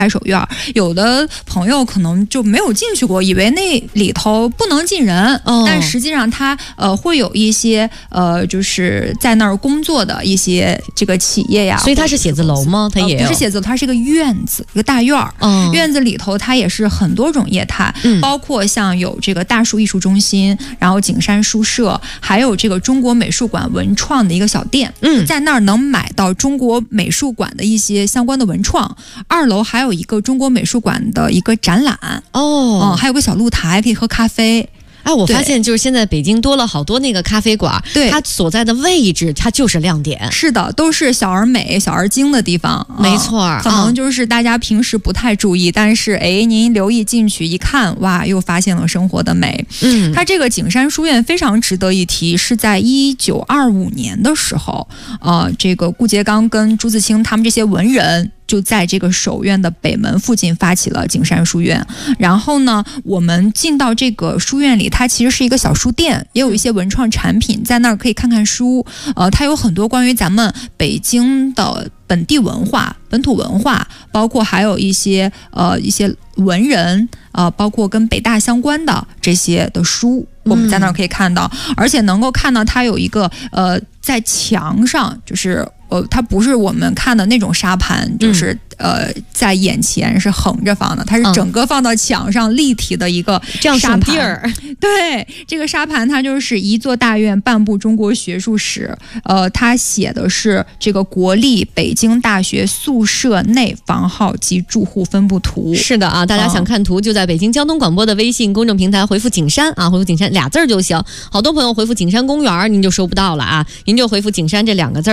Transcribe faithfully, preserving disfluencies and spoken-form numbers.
拍手院，有的朋友可能就没有进去过，以为那里头不能进人，哦、但实际上它呃会有一些呃就是在那儿工作的一些这个企业呀， 所以它是写字楼吗？它也、 呃、不是写字楼，它是一个院子，一个大院儿。 嗯、 院子里头它也是很多种业态，嗯、包括像有这个大树艺术中心，然后景山书社，还有这个中国美术馆文创的一个小店，嗯，在那儿能买到中国美术馆的一些相关的文创。二楼还有一个中国美术馆的一个展览哦、嗯，还有个小露台可以喝咖啡。 哎，我发现就是现在北京多了好多那个咖啡馆，对，它所在的位置它就是亮点。 是的，都是小而美、小而精的地方， 没错、嗯。 可能就是大家平时不太注意，嗯、但是哎，您留意进去一看，哇，又发现了生活的美。嗯，它这个景山书院非常值得一提，是在一九二五年的时候，呃，这个顾颉刚跟朱自清他们这些文人。就在这个首院的北门附近发起了景山书院，然后呢，我们进到这个书院里，它其实是一个小书店，也有一些文创产品，在那儿可以看看书。呃，它有很多关于咱们北京的本地文化、本土文化，包括还有一些呃一些文人，呃，包括跟北大相关的这些的书。我们在那儿可以看到，嗯、而且能够看到它有一个呃，在墙上，就是呃，它不是我们看的那种沙盘，就是、嗯、呃，在眼前是横着放的，它是整个放到墙上立体的一个沙盘。 嗯、 对，这个沙盘它就是一座大院半部中国学术史，呃，它写的是这个国立北京大学宿舍内房号及住户分布图。 是的啊，大家想看图就在北京交通广播的微信公众平台回复景山啊，回复景山俩字儿就行。好多朋友回复景山公园您就收不到了啊，您就回复景山这两个字。